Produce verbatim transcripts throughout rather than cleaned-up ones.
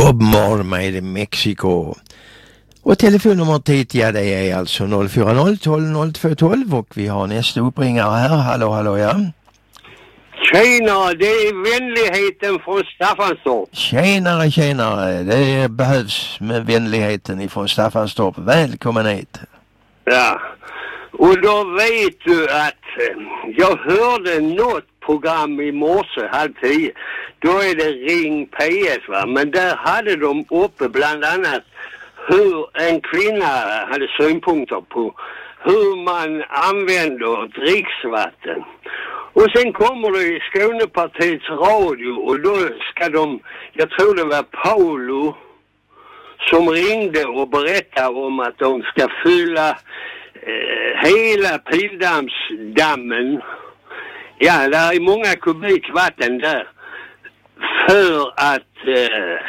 Bob Marley i Mexiko. Och telefonnumret hit, ja, det är alltså noll fyra noll tolv noll två tolv och vi har nästa uppringare här. Hallå, hallå, ja. Tjenare, det är vänligheten från Staffanstorp. Tjenare, tjenare. Det behövs med vänligheten ifrån Staffanstorp. Välkommen hit. Ja, och då vet du att jag hörde något program i morse, halv tio. Då är det Ring P S, va? Men där hade de uppe bland annat hur en kvinna hade synpunkter på hur man använder dricksvatten. Och sen kommer det i Skånepartiets radio och då ska de, jag tror det var Paolo som ringde och berättade om att de ska fylla eh, hela Pildammsdammen. Ja, det är många kubik vatten där för att eh,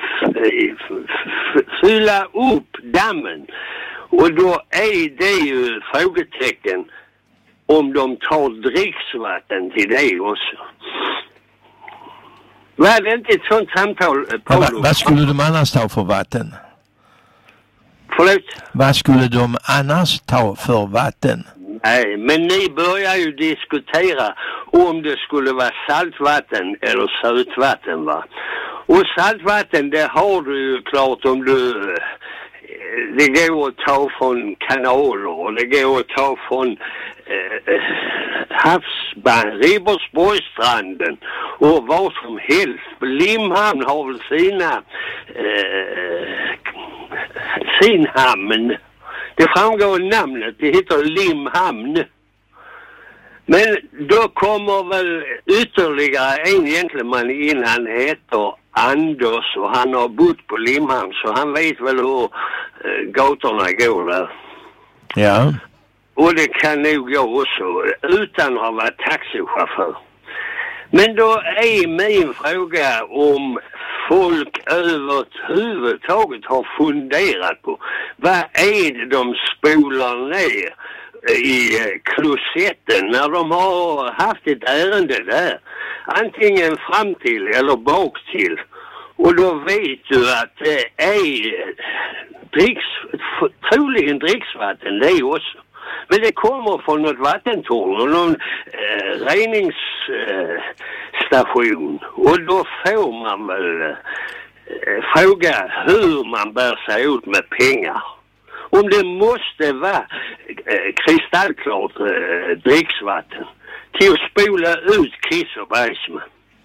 fylla upp dammen. Och då är det ju frågetecken om de tar dricksvatten till det också. Var det inte ett sånt samtal, Paolo? Ja, vad skulle de annars ta för vatten? Förlåt? Vad skulle de annars ta för vatten? Nej, men ni börjar ju diskutera om det skulle vara saltvatten eller sötvatten, va? Och saltvatten, det har du ju klart om du... Det går att ta från kanaler och det går att ta från eh, havsband, Ribersborgsstranden och vad som helst. Limhamn har väl sina eh, sin hamn. Det framgår i namnet, det heter Limhamn. Men då kommer väl ytterligare en gentleman in, han heter Anders och han har bott på Limhamn så han vet väl hur äh, gatorna går där. Ja. Och det kan nog gå också utan att ha varit taxichaufför. Men då är min fråga om folk överhuvudtaget har funderat på vad är det de spolar ner i klosetten när de har haft ett ärende där. Antingen fram till eller bak till. Och då vet du att det är dricks, troligen dricksvatten det också. Men det kommer från något vattentorn och någon eh, reningsstation. Eh, och då får man väl eh, fråga hur man bär sig ut med pengar. Om det måste vara eh, kristallklart eh, dricksvatten till att spola ut kiss och bajsman.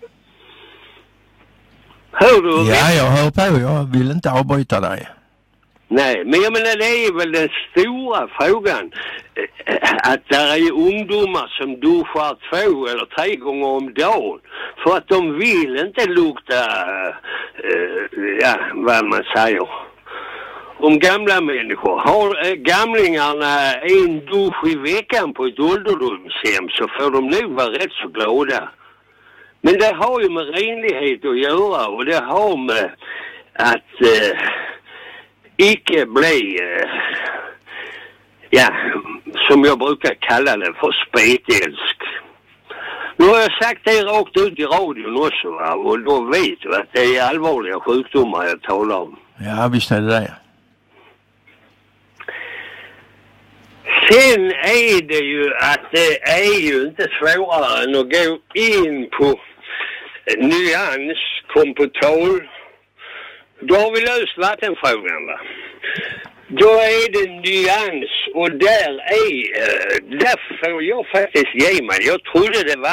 Hör du? Ja, jag hör på. Jag vill inte avbryta dig. Nej, men jag menar det är väl den stora frågan eh, att det är ungdomar som duschar två eller tre gånger om dagen för att de vill inte lukta eh, ja, vad man säger. Om gamla människor har äh, gamlingarna en dusch i veckan på ett ålderdomshem så får de nog vara rätt så glada. Men det har ju med renlighet att göra och det har med att äh, icke bli äh, ja, som jag brukar kalla det för spetälsk. Nu har jag sagt det rakt ut i radion också, va? Och då vet du att det är allvarliga sjukdomar jag talar om. Ja, visst är det det. Sen är det ju att det är ju inte svårare än att gå in på Nyans Kompotal. Då har vi löst vattenfrågan, va? Då är det Nyans och där är, där får jag faktiskt ge mig. Jag trodde det var